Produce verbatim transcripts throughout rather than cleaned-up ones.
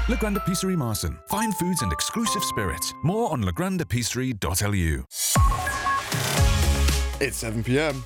La Grande Épicerie Marson. Fine foods and exclusive spirits. More on la grande épicerie dot l u. It's seven p m.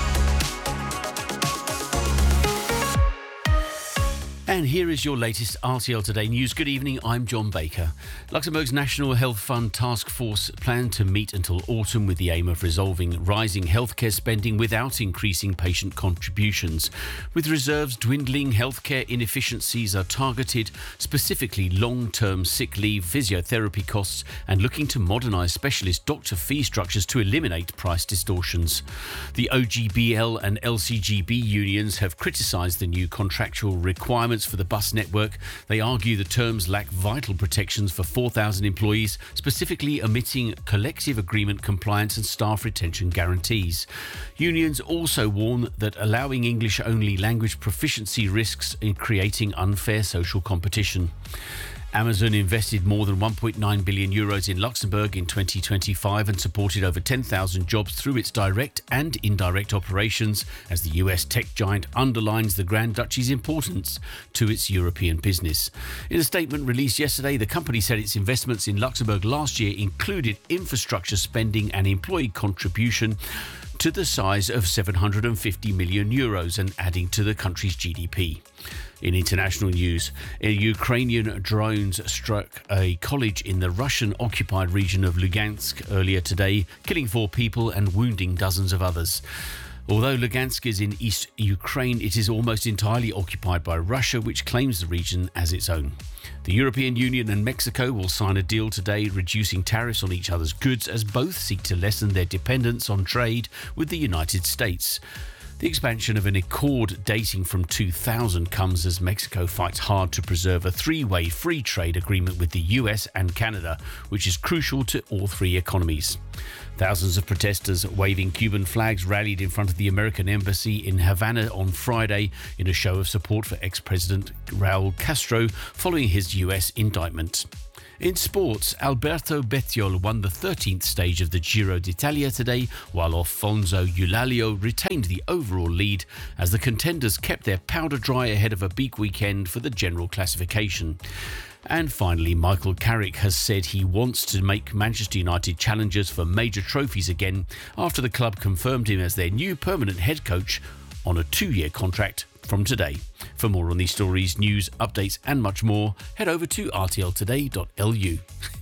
And here is your latest R T L Today news. Good evening, I'm John Baker. Luxembourg's National Health Fund Task Force planned to meet until autumn with the aim of resolving rising healthcare spending without increasing patient contributions. With reserves dwindling, healthcare inefficiencies are targeted, specifically long-term sick leave, physiotherapy costs, and looking to modernise specialist doctor fee structures to eliminate price distortions. The O G B L and L C G B unions have criticised the new contractual requirements for the bus network. They argue the terms lack vital protections for four thousand employees, specifically omitting collective agreement compliance and staff retention guarantees. Unions also warn that allowing English-only language proficiency risks in creating unfair social competition. Amazon invested more than one point nine billion euros in Luxembourg in twenty twenty-five and supported over ten thousand jobs through its direct and indirect operations as the U S tech giant underlines the Grand Duchy's importance to its European business. In a statement released yesterday, the company said its investments in Luxembourg last year included infrastructure spending and employee contribution to the size of seven hundred fifty million euros and adding to the country's G D P. In international news, Ukrainian drones struck a college in the Russian-occupied region of Lugansk earlier today, killing four people and wounding dozens of others. Although Lugansk is in East Ukraine, it is almost entirely occupied by Russia, which claims the region as its own. The European Union and Mexico will sign a deal today, reducing tariffs on each other's goods as both seek to lessen their dependence on trade with the United States. The expansion of an accord dating from two thousand comes as Mexico fights hard to preserve a three-way free trade agreement with the U S and Canada, which is crucial to all three economies. Thousands of protesters waving Cuban flags rallied in front of the American embassy in Havana on Friday in a show of support for ex-President Raul Castro following his U S indictment. In sports, Alberto Bettiol won the thirteenth stage of the Giro d'Italia today, while Alfonso Eulalio retained the overall lead as the contenders kept their powder dry ahead of a big weekend for the general classification. And finally, Michael Carrick has said he wants to make Manchester United challengers for major trophies again after the club confirmed him as their new permanent head coach on a two-year contract from today. For more on these stories, news, updates and much more, head over to r t l today dot l u.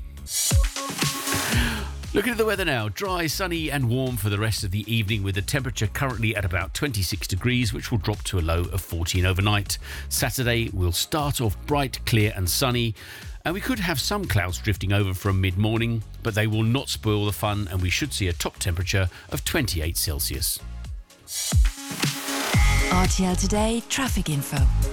Looking at the weather now, dry, sunny and warm for the rest of the evening with the temperature currently at about twenty-six degrees, which will drop to a low of fourteen overnight. Saturday will start off bright, clear and sunny, and we could have some clouds drifting over from mid-morning, but they will not spoil the fun and we should see a top temperature of twenty-eight Celsius. R T L Today traffic info.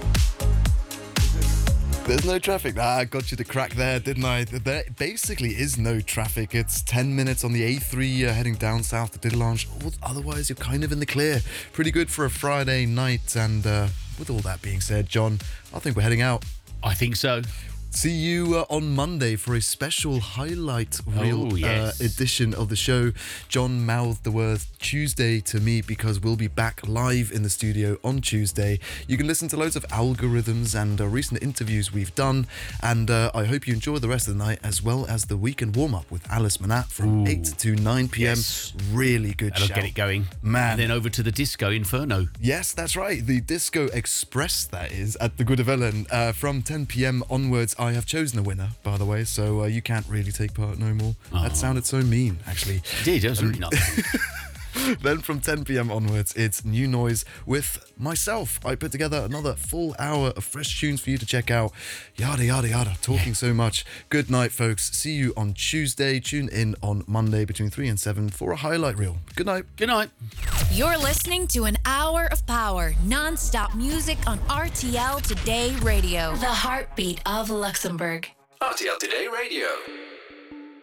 There's no traffic. Ah, I got you to crack there, didn't I? There basically is no traffic. It's ten minutes on the A three uh, heading down south to Didelange. Otherwise, you're kind of in the clear. Pretty good for a Friday night. And uh, with all that being said, John, I think we're heading out. I think so. See you uh, on Monday for a special highlight reel oh, yes. uh, edition of the show. John mouthed the word Tuesday to me because we'll be back live in the studio on Tuesday. You can listen to loads of algorithms and uh, recent interviews we've done. And uh, I hope you enjoy the rest of the night as well as the weekend warm-up with Alice Manat from Ooh. eight to nine p.m. Yes. Really good That'll shout. get it going. Man. And then over to the Disco Inferno. Yes, that's right. The Disco Express, that is, at the Goede Wellen. Uh, from ten p.m. onwards, I have chosen a winner, by the way, so uh, you can't really take part no more. Oh. That sounded so mean, actually. It did, it was really nice. Then from ten p.m. onwards, it's New Noise with myself. I put together another full hour of fresh tunes for you to check out. Yada, yada, yada. Talking so much. Good night, folks. See you on Tuesday. Tune in on Monday between three and seven for a highlight reel. Good night. Good night. You're listening to an hour of power, non-stop music on R T L Today Radio. The heartbeat of Luxembourg. R T L Today Radio.